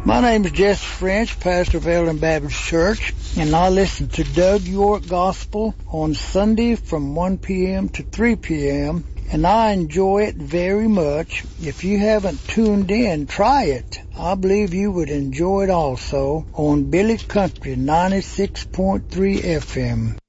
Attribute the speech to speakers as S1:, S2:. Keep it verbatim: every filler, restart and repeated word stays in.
S1: My name is Jess French, pastor of Ellen Baptist Church, and I listen to Doug York Gospel on Sunday from one p.m. to three p.m., and I enjoy it very much. If you haven't tuned in, try it. I believe you would enjoy it also on Billy Country ninety-six point three F M.